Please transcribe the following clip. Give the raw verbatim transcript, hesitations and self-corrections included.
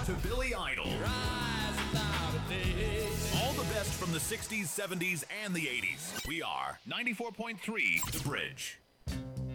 to Billy Idol. All the best from the sixties, seventies, and the eighties. We are ninety-four point three The Bridge.